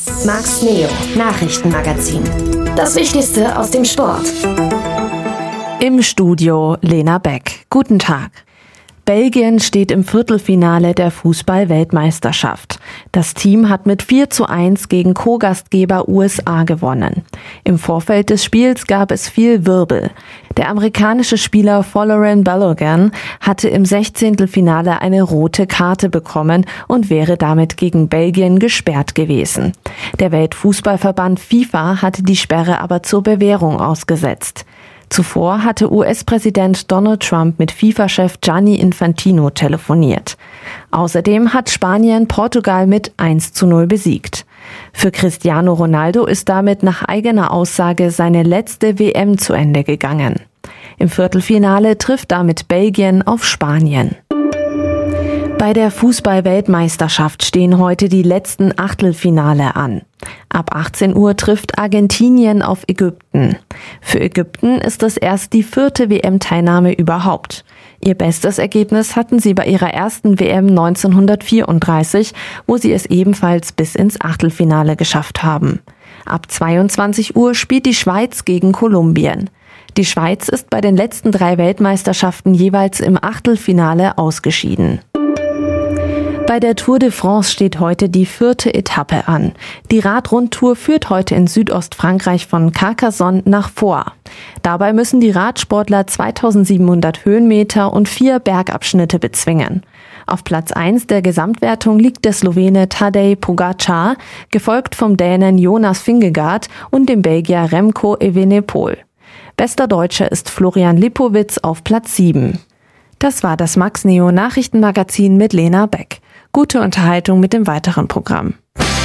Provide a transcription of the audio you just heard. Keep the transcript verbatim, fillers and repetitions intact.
Max Neo Nachrichtenmagazin. Das Wichtigste aus dem Sport. Im Studio Lena Beck. Guten Tag. Belgien steht im Viertelfinale der Fußball-Weltmeisterschaft. Das Team hat mit vier zu eins gegen Co-Gastgeber U S A gewonnen. Im Vorfeld des Spiels gab es viel Wirbel. Der amerikanische Spieler Folarin Balogun hatte im Sechzehntelfinale eine rote Karte bekommen und wäre damit gegen Belgien gesperrt gewesen. Der Weltfußballverband FIFA hatte die Sperre aber zur Bewährung ausgesetzt. Zuvor hatte U S-Präsident Donald Trump mit FIFA-Chef Gianni Infantino telefoniert. Außerdem hat Spanien Portugal mit eins zu null besiegt. Für Cristiano Ronaldo ist damit nach eigener Aussage seine letzte W M zu Ende gegangen. Im Viertelfinale trifft damit Belgien auf Spanien. Bei der Fußball-Weltmeisterschaft stehen heute die letzten Achtelfinale an. Ab achtzehn Uhr trifft Argentinien auf Ägypten. Für Ägypten ist es erst die vierte W M-Teilnahme überhaupt. Ihr bestes Ergebnis hatten sie bei ihrer ersten W M neunzehnhundertvierunddreißig, wo sie es ebenfalls bis ins Achtelfinale geschafft haben. Ab zweiundzwanzig Uhr spielt die Schweiz gegen Kolumbien. Die Schweiz ist bei den letzten drei Weltmeisterschaften jeweils im Achtelfinale ausgeschieden. Bei der Tour de France steht heute die vierte Etappe an. Die Radrundtour führt heute in Südostfrankreich von Carcassonne nach Foix. Dabei müssen die Radsportler zweitausendsiebenhundert Höhenmeter und vier Bergabschnitte bezwingen. Auf Platz eins der Gesamtwertung liegt der Slowene Tadej Pogačar, gefolgt vom Dänen Jonas Vingegaard und dem Belgier Remco Evenepoel. Bester Deutscher ist Florian Lipowitz auf Platz sieben. Das war das Max Neo Nachrichtenmagazin mit Lena Beck. Gute Unterhaltung mit dem weiteren Programm.